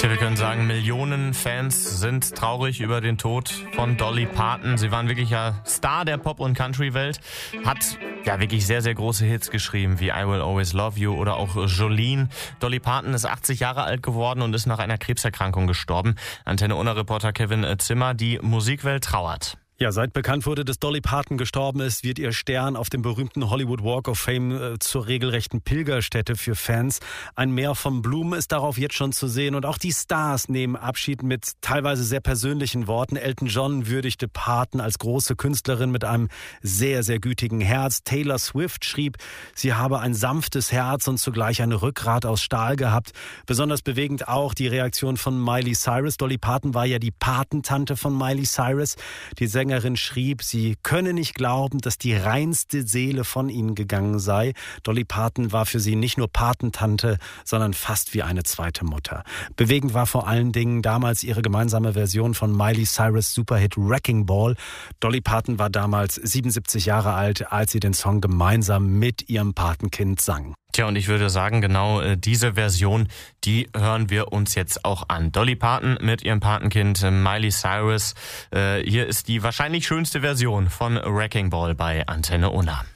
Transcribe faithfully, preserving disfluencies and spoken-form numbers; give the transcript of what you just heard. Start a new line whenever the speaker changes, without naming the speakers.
Tja, wir können sagen, Millionen Fans sind traurig über den Tod von Dolly Parton. Sie war ein wirklicher Star der Pop- und Country-Welt, hat ja wirklich sehr, sehr große Hits geschrieben, wie I Will Always Love You oder auch Jolene. Dolly Parton ist achtzig Jahre alt geworden und ist nach einer Krebserkrankung gestorben. Antenne Unna-Reporter Kevin Zimmer, die Musikwelt trauert.
Ja, seit bekannt wurde, dass Dolly Parton gestorben ist, wird ihr Stern auf dem berühmten Hollywood Walk of Fame äh, zur regelrechten Pilgerstätte für Fans. Ein Meer von Blumen ist darauf jetzt schon zu sehen. Und auch die Stars nehmen Abschied mit teilweise sehr persönlichen Worten. Elton John würdigte Parton als große Künstlerin mit einem sehr, sehr gütigen Herz. Taylor Swift schrieb, sie habe ein sanftes Herz und zugleich ein Rückgrat aus Stahl gehabt. Besonders bewegend auch die Reaktion von Miley Cyrus. Dolly Parton war ja die Patentante von Miley Cyrus. Die Sängerin schrieb, sie könne nicht glauben, dass die reinste Seele von ihnen gegangen sei. Dolly Parton war für sie nicht nur Patentante, sondern fast wie eine zweite Mutter. Bewegend war vor allen Dingen damals ihre gemeinsame Version von Miley Cyrus' Superhit Wrecking Ball. Dolly Parton war damals siebenundsiebzig Jahre alt, als sie den Song gemeinsam mit ihrem Patenkind sang.
Tja, und ich würde sagen, genau äh, diese Version, die hören wir uns jetzt auch an. Dolly Parton mit ihrem Patenkind äh, Miley Cyrus. Äh, hier ist die wahrscheinlich schönste Version von Wrecking Ball bei Antenne Unna.